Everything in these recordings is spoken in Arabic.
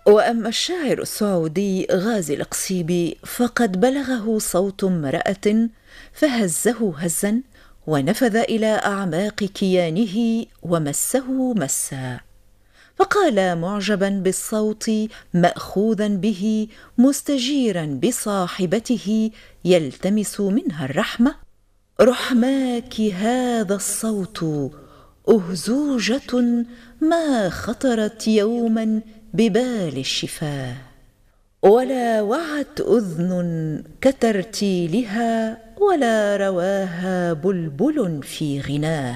وأما الشاعر السعودي غازي القصيبي فقد بلغه صوت امرأة فهزه هزا ونفذ إلى أعماق كيانه ومسه مسا، فقال معجبا بالصوت مأخوذا به مستجيرا بصاحبته يلتمس منها الرحمة: رحماك هذا الصوت أهزوجة ما خطرت يوما ببال الشفاه، ولا وعت أذن كترتيلها ولا رواها بلبل في غناه.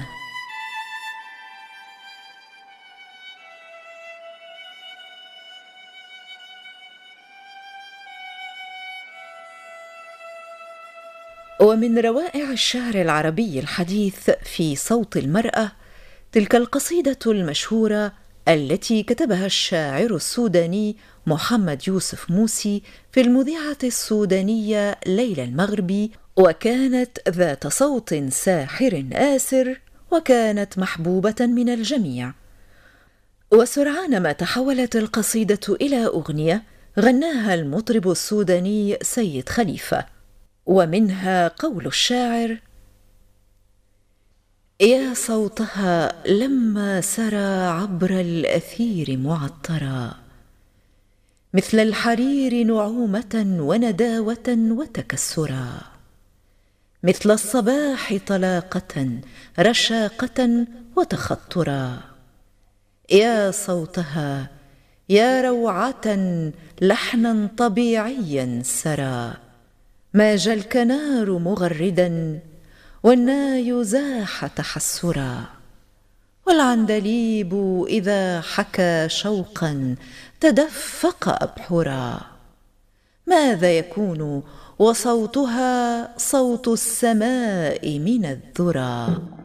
ومن روائع الشعر العربي الحديث في صوت المرأة تلك القصيدة المشهورة التي كتبها الشاعر السوداني محمد يوسف موسي في المذيعة السودانية ليلى المغربي، وكانت ذات صوت ساحر آسر، وكانت محبوبة من الجميع. وسرعان ما تحولت القصيدة إلى أغنية غناها المطرب السوداني سيد خليفة، ومنها قول الشاعر: يا صوتها لما سرى عبر الأثير معطرا، مثل الحرير نعومة ونداوة وتكسرا، مثل الصباح طلاقة رشاقة وتخطرا. يا صوتها يا روعة لحنا طبيعيا سرى، ما جا الكنار مغردا والناي زاح تحسرا، والعندليب إذا حكى شوقا تدفق أبحرا. ماذا يكون وصوتها صوت السماء من الذرى.